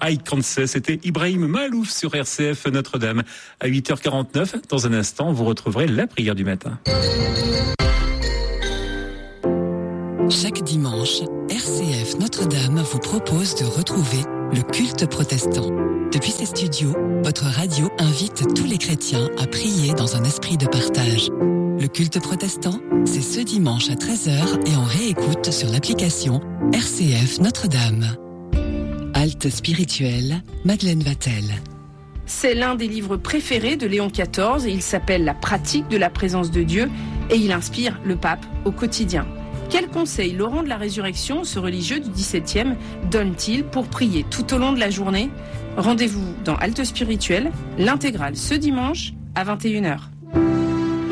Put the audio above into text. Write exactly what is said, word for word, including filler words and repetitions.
I Can't Say. C'était Ibrahim Malouf sur R C F Notre-Dame. À huit heures quarante-neuf, dans un instant, vous retrouverez la prière du matin. Chaque dimanche, R C F Notre-Dame vous propose de retrouver le culte protestant. Depuis ses studios, votre radio invite tous les chrétiens à prier dans un esprit de partage. Le culte protestant, c'est ce dimanche à treize heures et en réécoute sur l'application R C F Notre-Dame. Halte spirituelle, Madeleine Vatel. C'est l'un des livres préférés de Léon quatorze et il s'appelle La pratique de la présence de Dieu et il inspire le pape au quotidien. Quels conseils Laurent de la Résurrection, ce religieux du dix-septième, donne-t-il pour prier tout au long de la journée ? Rendez-vous dans Halte spirituelle, l'intégrale ce dimanche à vingt et une heures.